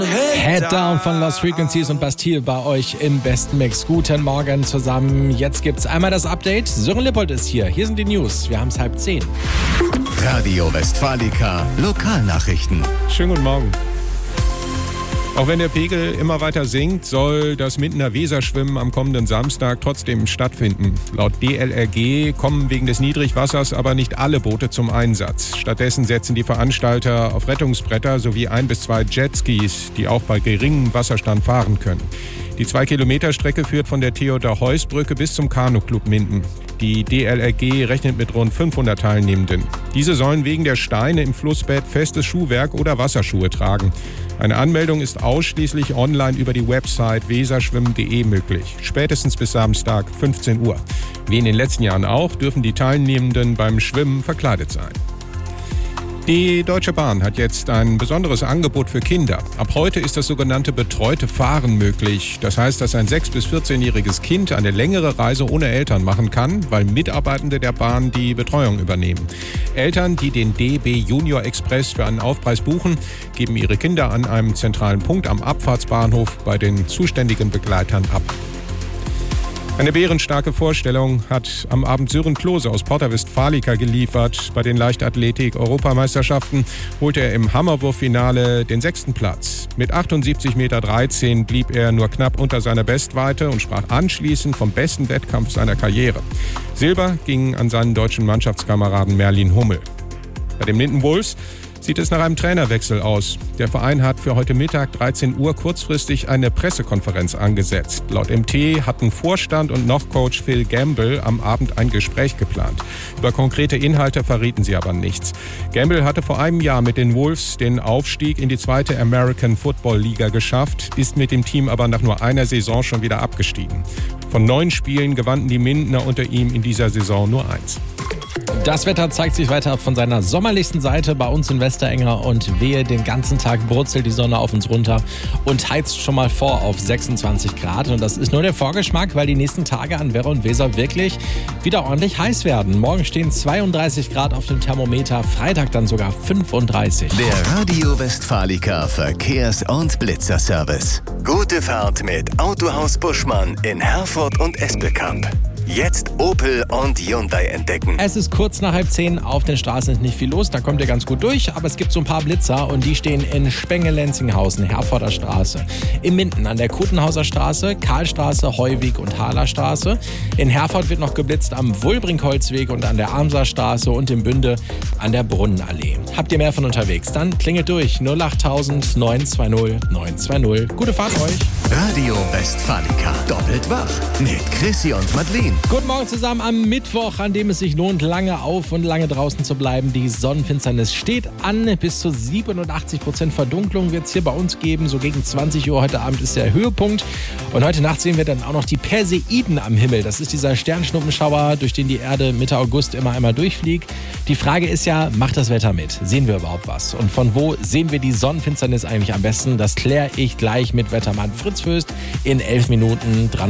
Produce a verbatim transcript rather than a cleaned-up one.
Head Down von Lost Frequencies und Bastille bei euch im besten Mix. Guten Morgen zusammen. Jetzt gibt's einmal das Update. Sören Lippold ist hier. Hier sind die News. Wir haben es halb zehn. Radio Westfalica Lokalnachrichten. Schönen guten Morgen. Auch wenn der Pegel immer weiter sinkt, soll das Mindener Weserschwimmen am kommenden Samstag trotzdem stattfinden. Laut D L R G kommen wegen des Niedrigwassers aber nicht alle Boote zum Einsatz. Stattdessen setzen die Veranstalter auf Rettungsbretter sowie ein bis zwei Jetskis, die auch bei geringem Wasserstand fahren können. Die zwei Kilometer Strecke führt von der Theodor-Heuss-Brücke bis zum Kanu-Club Minden. Die D L R G rechnet mit rund fünfhundert Teilnehmenden. Diese sollen wegen der Steine im Flussbett festes Schuhwerk oder Wasserschuhe tragen. Eine Anmeldung ist ausschließlich online über die Website weserschwimmen punkt de möglich. Spätestens bis Samstag fünfzehn Uhr. Wie in den letzten Jahren auch, dürfen die Teilnehmenden beim Schwimmen verkleidet sein. Die Deutsche Bahn hat jetzt ein besonderes Angebot für Kinder. Ab heute ist das sogenannte betreute Fahren möglich. Das heißt, dass ein sechs- bis vierzehnjähriges Kind eine längere Reise ohne Eltern machen kann, weil Mitarbeitende der Bahn die Betreuung übernehmen. Eltern, die den D B Junior Express für einen Aufpreis buchen, geben ihre Kinder an einem zentralen Punkt am Abfahrtsbahnhof bei den zuständigen Begleitern ab. Eine bärenstarke Vorstellung hat am Abend Sören Klose aus Porta Westfalica geliefert. Bei den Leichtathletik-Europameisterschaften holte er im Hammerwurffinale den sechsten Platz. Mit achtundsiebzig Komma dreizehn Meter blieb er nur knapp unter seiner Bestweite und sprach anschließend vom besten Wettkampf seiner Karriere. Silber ging an seinen deutschen Mannschaftskameraden Merlin Hummel. Bei den Minden Wolves sieht es nach einem Trainerwechsel aus. Der Verein hat für heute Mittag dreizehn Uhr kurzfristig eine Pressekonferenz angesetzt. Laut M T hatten Vorstand und noch Coach Phil Gamble am Abend ein Gespräch geplant. Über konkrete Inhalte verrieten sie aber nichts. Gamble hatte vor einem Jahr mit den Wolves den Aufstieg in die zweite American Football Liga geschafft, ist mit dem Team aber nach nur einer Saison schon wieder abgestiegen. Von neun Spielen gewannen die Mindener unter ihm in dieser Saison nur eins. Das Wetter zeigt sich weiter von seiner sommerlichsten Seite bei uns in Westerenger und wehe, den ganzen Tag brutzelt die Sonne auf uns runter und heizt schon mal vor auf sechsundzwanzig Grad. Und das ist nur der Vorgeschmack, weil die nächsten Tage an Werra und Weser wirklich wieder ordentlich heiß werden. Morgen stehen zweiunddreißig Grad auf dem Thermometer, Freitag dann sogar fünfunddreißig. Der Radio Westfalica Verkehrs- und Blitzerservice. Gute Fahrt mit Autohaus Buschmann in Herford und Espelkamp. Jetzt Opel und Hyundai entdecken. Es ist kurz nach halb zehn, auf den Straßen ist nicht viel los, da kommt ihr ganz gut durch, aber es gibt so ein paar Blitzer und die stehen in Spenge-Lenzinghausen, Herforder Straße, in Minden an der Kutenhauser Straße, Karlstraße, Heuweg und Haler Straße. In Herford wird noch geblitzt am Wulbrink-Holzweg und an der Amser Straße und in Bünde an der Brunnenallee. Habt ihr mehr von unterwegs? Dann klingelt durch null acht tausend neun zwei null neun zwei null. Gute Fahrt euch! Radio Westfalica. Doppelt wach mit Chrissy und Madeleine. Guten Morgen zusammen am Mittwoch, an dem es sich lohnt, lange auf und lange draußen zu bleiben. Die Sonnenfinsternis steht an. Bis zu siebenundachtzig Prozent Verdunklung wird es hier bei uns geben. So gegen zwanzig Uhr heute Abend ist der Höhepunkt. Und heute Nacht sehen wir dann auch noch die Perseiden am Himmel. Das ist dieser Sternschnuppenschauer, durch den die Erde Mitte August immer einmal durchfliegt. Die Frage ist ja, macht das Wetter mit? Sehen wir überhaupt was? Und von wo sehen wir die Sonnenfinsternis eigentlich am besten? Das kläre ich gleich mit Wettermann Fritz Fürst in elf Minuten dran.